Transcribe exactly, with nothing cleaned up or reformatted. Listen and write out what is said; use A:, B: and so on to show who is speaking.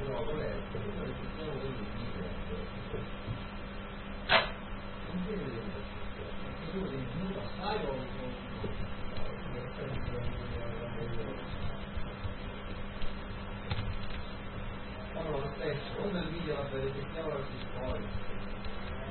A: però ho letto, io riflettevo con il video, non si vede perché tu devi venuto assai o allora, aspetta, quando il video va bene, sentiamo la storia.